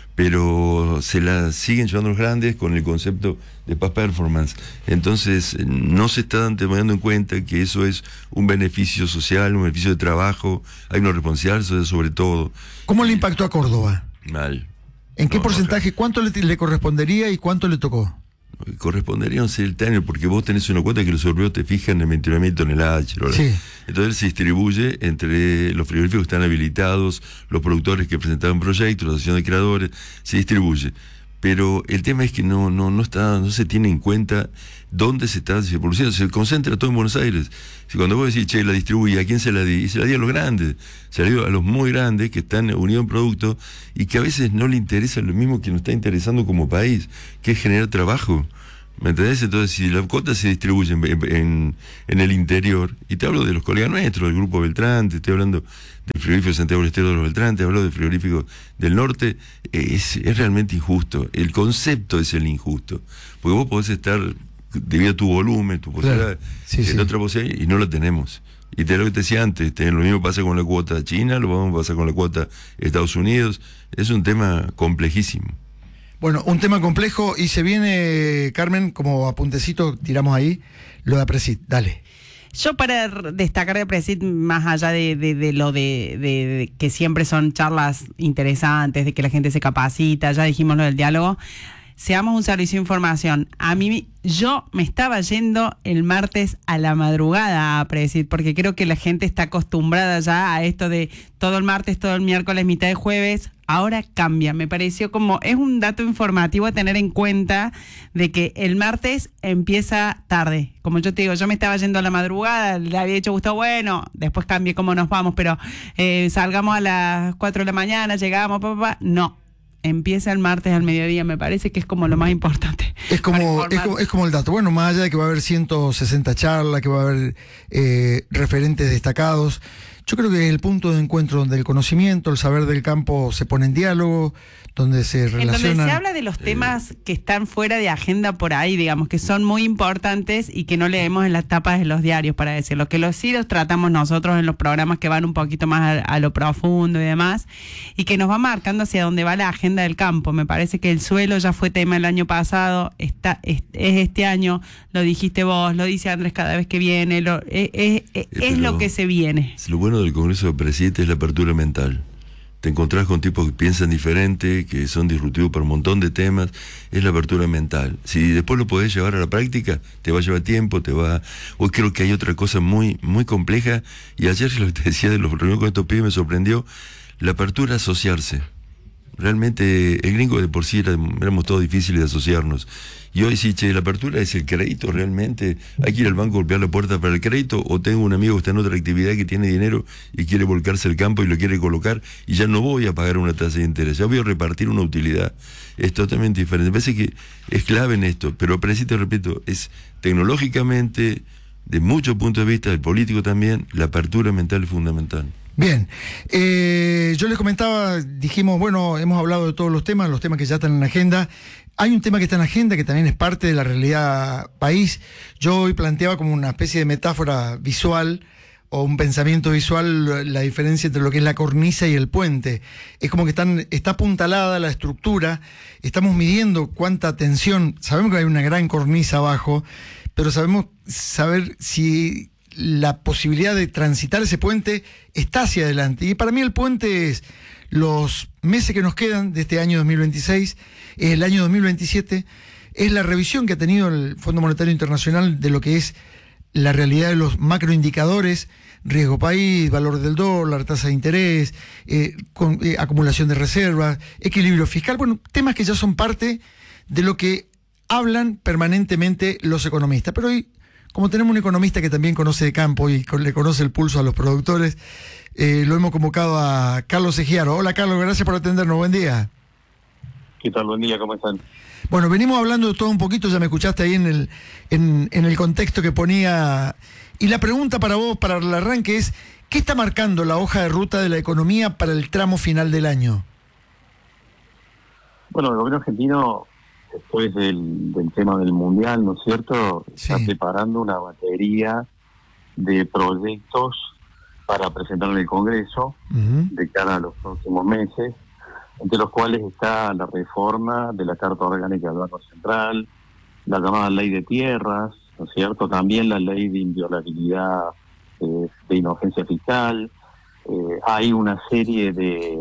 Pero se la siguen llevando los grandes con el concepto de past performance. Entonces, no se está tomando en cuenta que eso es un beneficio social, un beneficio de trabajo, hay una responsabilidad sobre todo. ¿Cómo le impactó a Córdoba? Mal. ¿En qué No, porcentaje? no, ¿Cuánto le, le correspondería y cuánto le tocó? Correspondería a un simultáneo, porque vos tenés una cuota que los europeos te fijan en veintinueve mil toneladas. Sí. Entonces se distribuye entre los frigoríficos que están habilitados, los productores que presentaron proyectos, la asociación de creadores, se distribuye. Pero el tema es que no, no, no está, no se tiene en cuenta dónde se está produciendo, se concentra todo en Buenos Aires. Si cuando vos decís, che, la distribuye, ¿a quién se la di? Y se la di a los grandes, se la dio a los muy grandes que están unidos en producto y que a veces no le interesa lo mismo que nos está interesando como país, que es generar trabajo. ¿Me entendés? Entonces, si la cuota se distribuye en, en, en el interior, y te hablo de los colegas nuestros, del Grupo Beltrán, te estoy hablando del frigorífico de Santiago del Estero de los Beltrán, te hablo del frigorífico del norte, es, es realmente injusto. El concepto es el injusto. Porque vos podés estar, debido a tu volumen, tu posibilidad, claro. Sí, en sí. otra posibilidad, y no la tenemos. Y te lo que te decía antes, te, lo mismo pasa con la cuota china, lo mismo pasa con la cuota Estados Unidos. Es un tema complejísimo. Bueno, un tema complejo y se viene, Carmen, como apuntecito, tiramos ahí, lo de Apresit, dale. Yo para destacar de Apresit, más allá de, de, de lo de, de, de que siempre son charlas interesantes, de que la gente se capacita, ya dijimos lo del diálogo, seamos un servicio de información. A mí, yo me estaba yendo el martes a la madrugada a Apresit, porque creo que la gente está acostumbrada ya a esto de todo el martes, todo el miércoles, mitad de jueves. Ahora cambia, me pareció como, es un dato informativo a tener en cuenta de que el martes empieza tarde. Como yo te digo, yo me estaba yendo a la madrugada, le había dicho Gustavo, bueno, después cambié cómo nos vamos, pero eh, salgamos a las cuatro de la mañana, llegamos, papá, no. Empieza el martes al mediodía, me parece que es como lo más importante. Es como, es como, es como el dato. Bueno, más allá de que va a haber ciento sesenta charlas, que va a haber eh, referentes destacados, yo creo que es el punto de encuentro donde el conocimiento, el saber del campo se pone en diálogo, donde se relacionan... En donde se habla de los temas que están fuera de agenda por ahí, digamos, que son muy importantes y que no leemos en las tapas de los diarios, para decirlo. Que los sí los tratamos nosotros en los programas que van un poquito más a, a lo profundo y demás, y que nos va marcando hacia dónde va la agenda del campo. Me parece que el suelo ya fue tema el año pasado, está es, es este año, lo dijiste vos, lo dice Andrés cada vez que viene, lo, es, es, es, es lo que se viene. Lo bueno del Congreso de Presidentes es la apertura mental. Te encontrás con tipos que piensan diferente, que son disruptivos para un montón de temas, es la apertura mental. Si después lo podés llevar a la práctica, te va a llevar tiempo, te va... Hoy creo que hay otra cosa muy, muy compleja, y ayer lo que te decía de los reuniones con estos pibes me sorprendió, la apertura a asociarse. realmente el gringo de por sí era, éramos todos difíciles de asociarnos. Y hoy sí, che, la apertura es el crédito realmente. Hay que ir al banco a golpear la puerta para el crédito, o tengo un amigo que está en otra actividad que tiene dinero y quiere volcarse al campo y lo quiere colocar, y ya no voy a pagar una tasa de interés, ya voy a repartir una utilidad. Es totalmente diferente. Me parece que es clave en esto, pero para te repito, es tecnológicamente, de muchos puntos de vista, del político también, la apertura mental es fundamental. Bien, eh, yo les comentaba, dijimos, bueno, hemos hablado de todos los temas, los temas que ya están en la agenda. Hay un tema que está en la agenda que también es parte de la realidad país. Yo hoy planteaba como una especie de metáfora visual o un pensamiento visual la diferencia entre lo que es la cornisa y el puente. Es como que están, está apuntalada la estructura, estamos midiendo cuánta tensión, sabemos que hay una gran cornisa abajo, pero sabemos saber si la posibilidad de transitar ese puente está hacia adelante. Y para mí el puente es los meses que nos quedan de este año dos mil veintiséis, es el año dos mil veintisiete, es la revisión que ha tenido el Fondo Monetario Internacional de lo que es la realidad de los macroindicadores, riesgo país, valor del dólar, tasa de interés, eh, con, eh, acumulación de reservas, equilibrio fiscal, bueno, temas que ya son parte de lo que hablan permanentemente los economistas. Pero hoy, como tenemos un economista que también conoce de campo y con, le conoce el pulso a los productores, eh, lo hemos convocado a Carlos Egiaro. Hola Carlos, gracias por atendernos, buen día. ¿Qué tal? Buen día, ¿cómo están? Bueno, venimos hablando de todo un poquito, ya me escuchaste ahí en el, en, en el contexto que ponía. Y la pregunta para vos, para el arranque es, ¿qué está marcando la hoja de ruta de la economía para el tramo final del año? Bueno, el gobierno argentino, después del, del tema del Mundial, ¿no es cierto?, Sí. está preparando una batería de proyectos para presentar en el Congreso Uh-huh. de cara a los próximos meses, entre los cuales está la reforma de la Carta Orgánica del Banco Central, la llamada Ley de Tierras, ¿no es cierto?, también la Ley de Inviolabilidad eh, de Inocencia Fiscal. Eh, hay una serie de,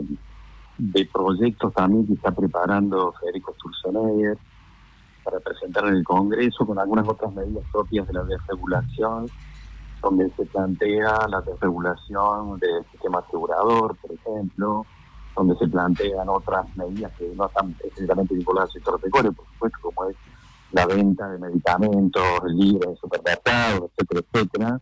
de proyectos también que está preparando Federico Sturzenegger para presentar en el Congreso, con algunas otras medidas propias de la desregulación, donde se plantea la desregulación del sistema asegurador, por ejemplo, donde se plantean otras medidas que no están específicamente vinculadas al sector pecuario, por supuesto, como es la venta de medicamentos libres en supermercados, etcétera, etcétera.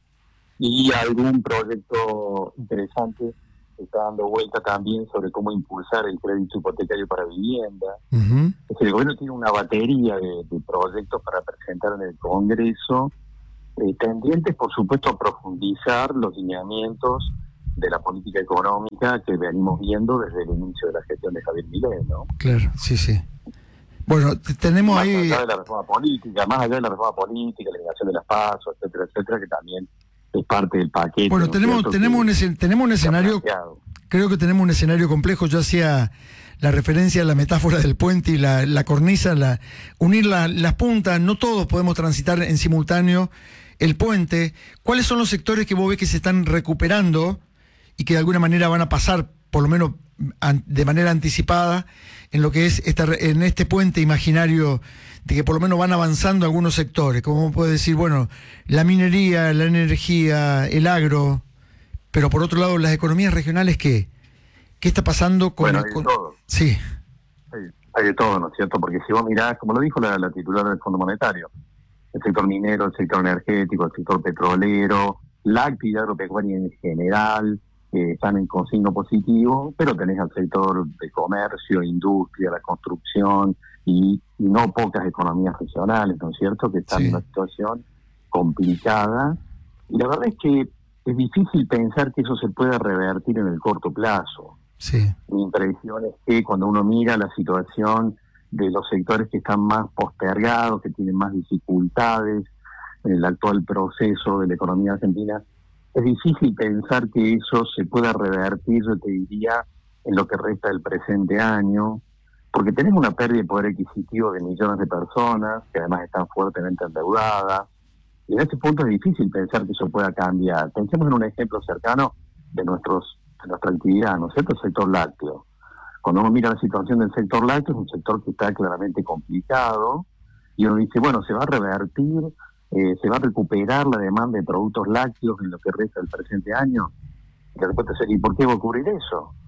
Y algún proyecto interesante está dando vuelta también sobre cómo impulsar el crédito hipotecario para vivienda. Uh-huh. Es decir, el gobierno tiene una batería de, de proyectos para presentar en el Congreso, eh, tendientes, por supuesto, a profundizar los lineamientos de la política económica que venimos viendo desde el inicio de la gestión de Javier Milei, ¿no? Claro, sí, sí. Bueno, t- tenemos Más ahí... allá de la reforma política, más allá de la reforma política, la eliminación de las pasos, etcétera, etcétera, que también es parte del paquete. Bueno, ¿no es tenemos, cierto?, tenemos, que un, escen- tenemos un se ha escenario, planteado. creo que tenemos un escenario complejo. Yo hacía la referencia a la metáfora del puente y la, la cornisa, la, unir la- las puntas. No todos podemos transitar en simultáneo el puente. ¿Cuáles son los sectores que vos ves que se están recuperando y que de alguna manera van a pasar, por lo menos an- de manera anticipada, en lo que es esta, re- en este puente imaginario de que por lo menos van avanzando algunos sectores? Como puede decir, bueno, la minería, la energía, el agro, pero por otro lado, las economías regionales, ¿qué? ¿Qué está pasando con... Bueno, el- hay de con- todo. Sí, Sí, hay de todo, ¿no es cierto? Porque si vos mirás, como lo dijo la, la titular del Fondo Monetario, el sector minero, el sector energético, el sector petrolero, la actividad agropecuaria en general, eh, están en consigno positivo, pero tenés al sector de comercio, industria, la construcción y, y no pocas economías regionales, ¿no es cierto?, que están Sí. en una situación complicada. Y la verdad es que es difícil pensar que eso se pueda revertir en el corto plazo. sí. Mi impresión es que cuando uno mira la situación de los sectores que están más postergados, que tienen más dificultades en el actual proceso de la economía argentina, es difícil pensar que eso se pueda revertir, yo te diría, en lo que resta del presente año, porque tenemos una pérdida de poder adquisitivo de millones de personas, que además están fuertemente endeudadas, y en ese punto es difícil pensar que eso pueda cambiar. Pensemos en un ejemplo cercano de nuestros de nuestra actividad, ¿no es cierto?, el sector lácteo. Cuando uno mira la situación del sector lácteo, es un sector que está claramente complicado, y uno dice, bueno, se va a revertir, eh, se va a recuperar la demanda de productos lácteos en lo que resta del presente año. Y la respuesta sería, ¿y por qué va a ocurrir eso?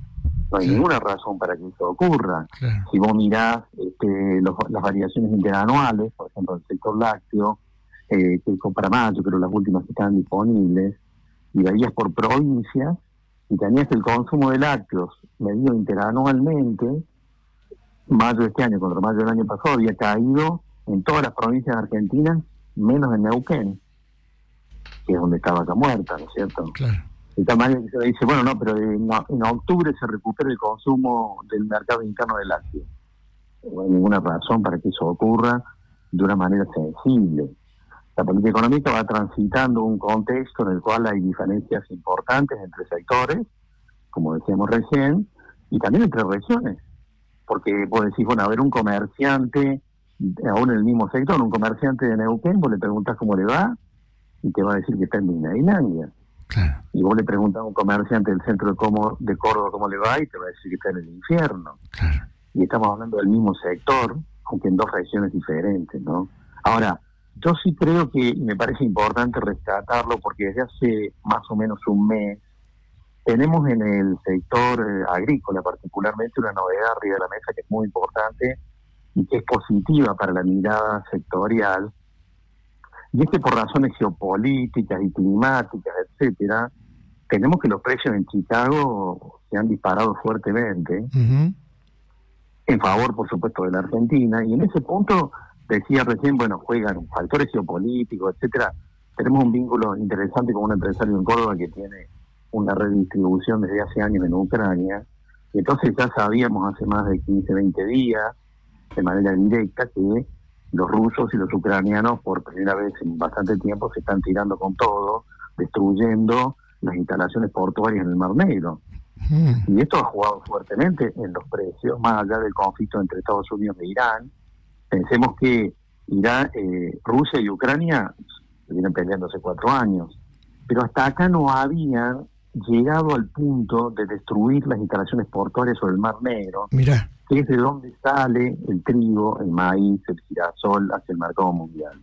No hay Sí. ninguna razón para que eso ocurra. Claro. Si vos mirás este, los- las variaciones interanuales, por ejemplo, el sector lácteo, eh, que fue para mayo, pero las últimas que estaban disponibles, y veías por provincias, y tenías el consumo de lácteos medido interanualmente, mayo de este año contra mayo del año pasado había caído en todas las provincias argentinas, menos en Neuquén, que es donde está Vaca Muerta, ¿no es cierto? Claro. De tal manera que se dice, bueno, no, pero en, en octubre se recupera el consumo del mercado interno de lácteos. No hay ninguna razón para que eso ocurra de una manera sensible. La política económica va transitando un contexto en el cual hay diferencias importantes entre sectores, como decíamos recién, y también entre regiones. Porque vos decís, bueno, a ver, un comerciante, aún en el mismo sector, un comerciante de Neuquén, vos le preguntas cómo le va, y te va a decir que está en Disneylandia. Claro. Y vos le preguntas a un comerciante del centro de, Como, de Córdoba cómo le va, y te va a decir que está en el infierno. Claro. Y estamos hablando del mismo sector, aunque en dos regiones diferentes, ¿no? Ahora, yo sí creo que, y me parece importante rescatarlo, porque desde hace más o menos un mes, tenemos en el sector eh, agrícola particularmente una novedad arriba de la mesa que es muy importante y que es positiva para la mirada sectorial, y es que por razones geopolíticas y climáticas, etcétera, tenemos que los precios en Chicago se han disparado fuertemente, Ujú. en favor, por supuesto, de la Argentina, y en ese punto, decía recién, bueno, juegan factores geopolíticos, etcétera. Tenemos un vínculo interesante con un empresario en Córdoba que tiene una redistribución desde hace años en Ucrania, y entonces ya sabíamos hace más de quince, veinte días, de manera directa, que los rusos y los ucranianos, por primera vez en bastante tiempo, se están tirando con todo, destruyendo las instalaciones portuarias en el Mar Negro. Mm. Y esto ha jugado fuertemente en los precios, más allá del conflicto entre Estados Unidos e Irán. Pensemos que Irán, eh, Rusia y Ucrania se vienen peleando hace cuatro años, pero hasta acá no habían llegado al punto de destruir las instalaciones portuarias sobre el Mar Negro, Mirá. que es de donde sale el trigo, el maíz, el girasol hacia el mercado mundial.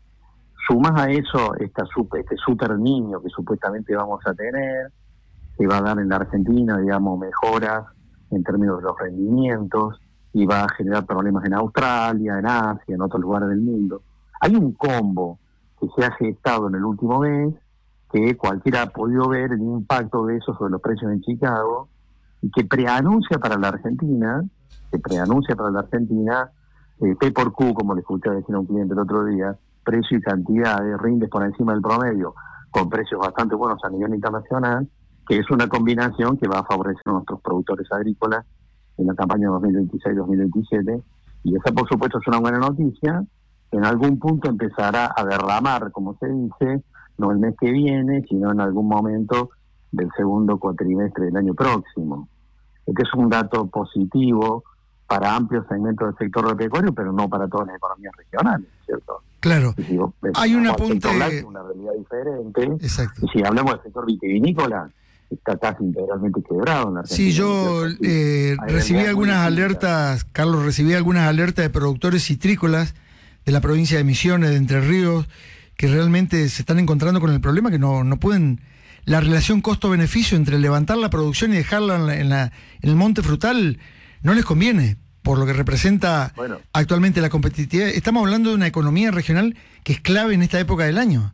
Sumas a eso esta super, este super niño que supuestamente vamos a tener, que va a dar en la Argentina, digamos, mejoras en términos de los rendimientos, y va a generar problemas en Australia, en Asia, en otros lugares del mundo. Hay un combo que se ha gestado en el último mes, que cualquiera ha podido ver el impacto de eso sobre los precios en Chicago, y que preanuncia para la Argentina, que preanuncia para la Argentina, eh, P por Q, como le escuché decir a un cliente el otro día, precio y cantidad de rindes por encima del promedio, con precios bastante buenos a nivel internacional, que es una combinación que va a favorecer a nuestros productores agrícolas en la campaña dos mil veintiséis dos mil veintisiete, y esa por supuesto es una buena noticia. En algún punto empezará a derramar, como se dice, no el mes que viene, sino en algún momento del segundo cuatrimestre del año próximo. Este es un dato positivo para amplios segmentos del sector agropecuario, pero no para todas las economías regionales, ¿cierto? Claro. Y si vos ves, Hay un vamos al apunte- sector lácteo, una realidad diferente. Exacto. Y si hablamos del sector vitivinícola, está casi integralmente quebrado en la Argentina. Sí, yo ¿cierto? eh, Hay recibí realidades muy algunas distintas. alertas, Carlos, recibí algunas alertas de productores citrícolas de la provincia de Misiones, de Entre Ríos, que realmente se están encontrando con el problema que no, no pueden... La relación costo-beneficio entre levantar la producción y dejarla en, la, en, la, en el monte frutal no les conviene, por lo que representa Bueno. actualmente la competitividad. Estamos hablando de una economía regional que es clave en esta época del año.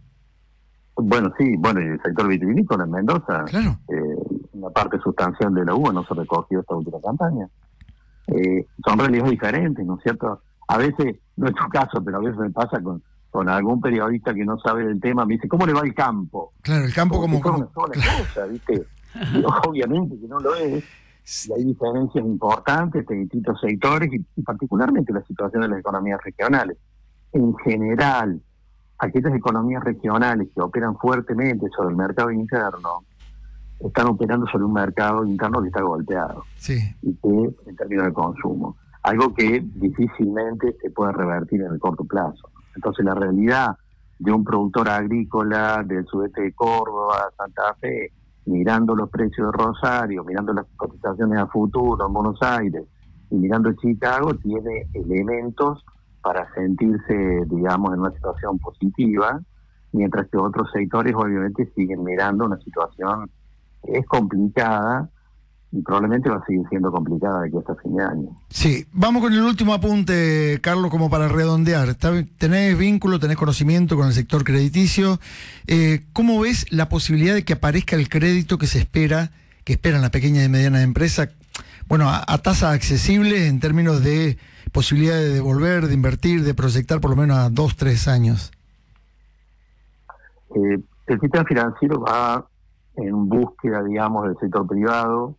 Bueno, sí, bueno, y el sector vitivinícola en Mendoza, Claro. eh, una parte sustancial de la uva no se recogió esta última campaña. Eh, son realidades diferentes, ¿no es cierto? A veces, no es tu caso, pero a veces me pasa con, con algún periodista que no sabe del tema, me dice, ¿cómo le va el campo? Claro, el campo como... que fuera como una sola cosa, ¿viste? Y obviamente que no lo es, y hay diferencias importantes entre distintos sectores y, y particularmente la situación de las economías regionales. En general, aquellas economías regionales que operan fuertemente sobre el mercado interno están operando sobre un mercado interno que está golpeado, sí. y que en términos de consumo, algo que difícilmente se puede revertir en el corto plazo. Entonces la realidad de un productor agrícola del sudeste de Córdoba, Santa Fe, mirando los precios de Rosario, mirando las cotizaciones a futuro en Buenos Aires y mirando Chicago, tiene elementos para sentirse, digamos, en una situación positiva, mientras que otros sectores obviamente siguen mirando una situación que es complicada, y probablemente va a seguir siendo complicada de aquí hasta fin de año. Sí, vamos con el último apunte, Carlos, como para redondear. Está- Tenés vínculo, tenés conocimiento con el sector crediticio. Eh, ¿Cómo ves la posibilidad de que aparezca el crédito que se espera, que esperan las pequeñas y medianas empresas? Bueno, a, a tasa accesible en términos de posibilidad de devolver, de invertir, de proyectar por lo menos a dos, tres años. Eh, el sistema financiero va en búsqueda, digamos, del sector privado,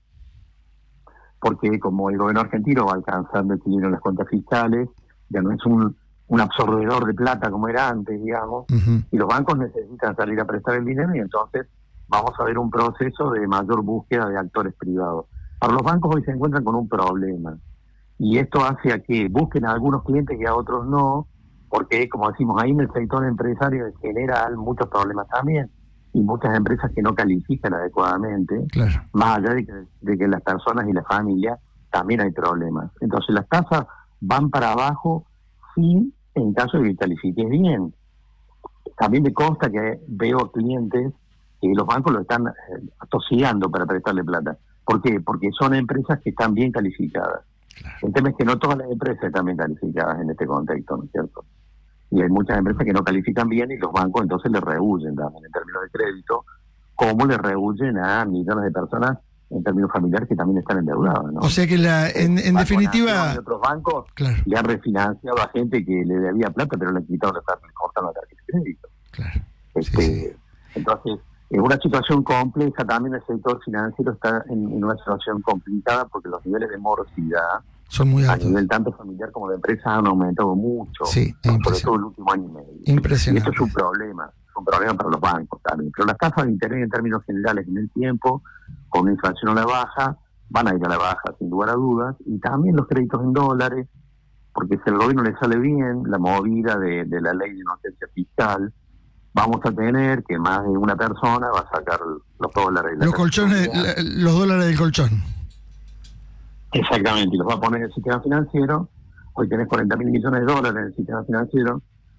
porque como el gobierno argentino va alcanzando equilibrio en las cuentas fiscales, ya no es un, un absorbedor de plata como era antes, digamos, Uh-huh. y los bancos necesitan salir a prestar el dinero y entonces vamos a ver un proceso de mayor búsqueda de actores privados. Para los bancos hoy se encuentran con un problema y esto hace a que busquen a algunos clientes y a otros no, porque como decimos, ahí en el sector empresario en general muchos problemas también y muchas empresas que no califican adecuadamente, Claro. más allá de que, de que las personas y la familia también hay problemas. Entonces las tasas van para abajo sí en caso de que califiques bien. También me consta que veo clientes que los bancos lo están eh, atosigando para prestarle plata. ¿Por qué? Porque son empresas que están bien calificadas. Claro. El tema es que no todas las empresas están bien calificadas en este contexto, ¿no es cierto? Y hay muchas empresas que no califican bien y los bancos entonces le rehuyen también en términos de crédito, como le rehuyen a millones de personas en términos familiares que también están endeudadas, ¿no? O sea que la, en, en Banco definitiva... Nación y otros bancos Claro, le han refinanciado a gente que le debía plata, pero le han quitado la plata, le cortaron la tarjeta de crédito. claro. Este, Sí, sí. Entonces, es una situación compleja, también el sector financiero está en, en una situación complicada porque los niveles de morosidad Son muy a altos. nivel tanto familiar como de empresa han aumentado mucho, Sí, es sobre impresionante. todo el último año y medio. Impresionante. Y esto es un problema, es un problema para los bancos también. Pero las tasas de interés en términos generales en el tiempo, con una inflación a la baja, van a ir a la baja sin lugar a dudas, y también los créditos en dólares, porque si al gobierno le sale bien la movida de, de la ley de inocencia fiscal, vamos a tener que más de una persona va a sacar los dólares. de la Los colchones, Seguridad. la- los dólares del colchón. Exactamente, y los va a poner en el sistema financiero. Hoy tenés cuarenta mil millones de dólares en el sistema financiero.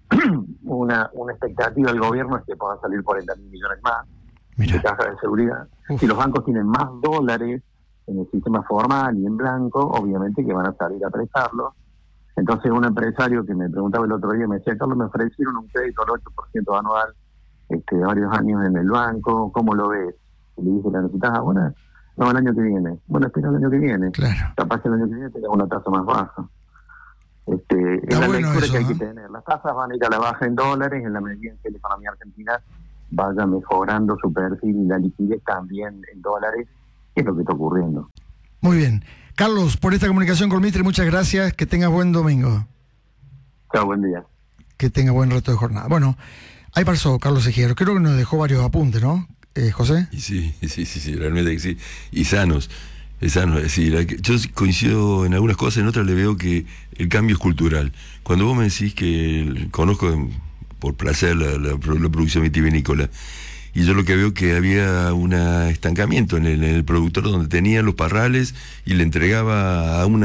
una, una expectativa del gobierno es que puedan salir cuarenta mil millones más Mira. de caja de seguridad. Uf. Si los bancos tienen más dólares en el sistema formal y en blanco, obviamente que van a salir a prestarlos. Entonces un empresario que me preguntaba el otro día me decía, Carlos, me ofrecieron un crédito al ocho por ciento anual este, de varios años en el banco, ¿cómo lo ves? Y le dije, ¿la necesitas ahora? No, el año que viene. Bueno, espera el año que viene. Claro. Capaz que el año que viene tenga una tasa más baja. Este, es Está la bueno lectura eso, que hay ¿eh? que tener. Las tasas van a ir a la baja en dólares en la medida en que la economía argentina vaya mejorando su perfil y la liquidez también en dólares, que es lo que está ocurriendo. Muy bien. Carlos, por esta comunicación con Mitre, muchas gracias. Que tengas buen domingo. Chao, buen día. Que tenga buen resto de jornada. Bueno, ahí pasó Carlos Ejiero. Creo que nos dejó varios apuntes, ¿no, eh, José? Y sí, sí, sí, sí, realmente que sí. Y sanos, es sano. Es decir, hay que- yo coincido en algunas cosas, en otras le veo que el cambio es cultural. Cuando vos me decís que el- conozco en- por placer la, la, pro- la producción vitivinícola, y yo lo que veo que había un estancamiento en el, en el productor donde tenía los parrales y le entregaba a una